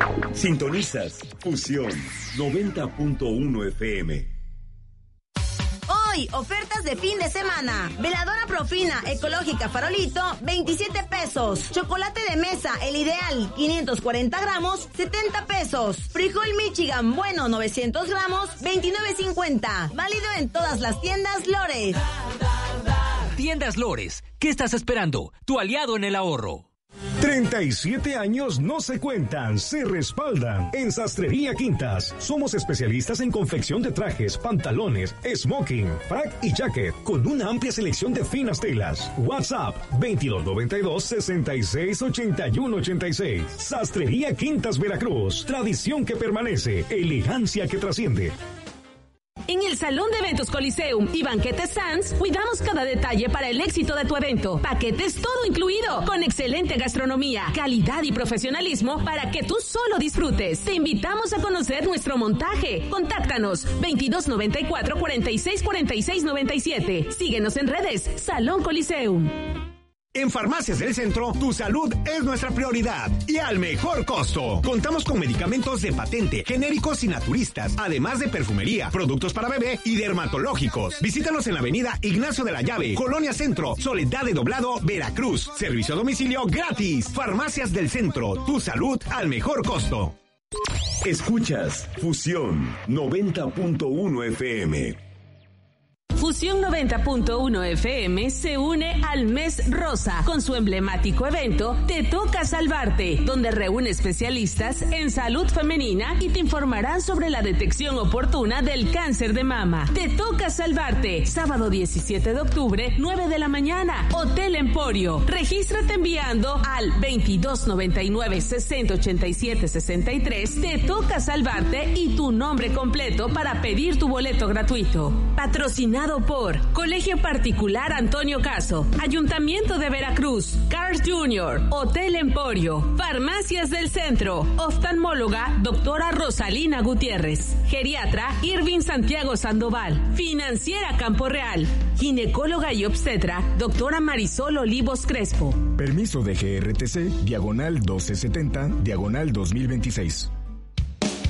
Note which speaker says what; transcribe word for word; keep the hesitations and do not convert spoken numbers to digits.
Speaker 1: Sintonizas Fusión noventa punto uno F M.
Speaker 2: Hoy, ofertas de fin de semana. Veladora Profina ecológica Farolito, veintisiete pesos. Chocolate de mesa, el ideal, quinientos cuarenta gramos, setenta pesos. Frijol Michigan bueno, novecientos gramos, veintinueve cincuenta. Válido en todas las tiendas Lores.
Speaker 3: Tiendas Lores, ¿qué estás esperando? Tu aliado en el ahorro.
Speaker 4: treinta y siete años no se cuentan, se respaldan. En Sastrería Quintas, somos especialistas en confección de trajes, pantalones, smoking, frac y jacket, con una amplia selección de finas telas. WhatsApp veintidós noventa y dos, sesenta y seis, ochenta y uno ochenta y seis. Sastrería Quintas Veracruz, tradición que permanece, elegancia que trasciende.
Speaker 5: En el Salón de Eventos Coliseum y Banquetes Sands, cuidamos cada detalle para el éxito de tu evento. Paquetes todo incluido, con excelente gastronomía, calidad y profesionalismo para que tú solo disfrutes. Te invitamos a conocer nuestro montaje. Contáctanos veintidós noventa y cuatro, cuarenta y seis, cuarenta y seis noventa y siete. Síguenos en redes, Salón Coliseum.
Speaker 6: En Farmacias del Centro, tu salud es nuestra prioridad y al mejor costo. Contamos con medicamentos de patente, genéricos y naturistas, además de perfumería, productos para bebé y dermatológicos. Visítanos en la avenida Ignacio de la Llave, Colonia Centro, Soledad de Doblado, Veracruz. Servicio a domicilio gratis. Farmacias del Centro, tu salud al mejor costo.
Speaker 1: Escuchas Fusión noventa punto uno F M.
Speaker 5: Fusión noventa punto uno F M se une al Mes Rosa con su emblemático evento Te Toca Salvarte, donde reúne especialistas en salud femenina y te informarán sobre la detección oportuna del cáncer de mama. Te Toca Salvarte, sábado diecisiete de octubre, nueve de la mañana, Hotel Emporio. Regístrate enviando al veintidós noventa y nueve, sesenta ochenta y siete sesenta y tres. Te Toca Salvarte y tu nombre completo para pedir tu boleto gratuito. Patrocinado por Colegio Particular Antonio Caso, Ayuntamiento de Veracruz, Cars Junior, Hotel Emporio, Farmacias del Centro, Oftalmóloga Doctora Rosalina Gutiérrez, Geriatra Irving Santiago Sandoval, Financiera Campo Real, Ginecóloga y Obstetra Doctora Marisol Olivos Crespo.
Speaker 7: Permiso de G R T C, diagonal doce setenta, diagonal dos mil veintiséis.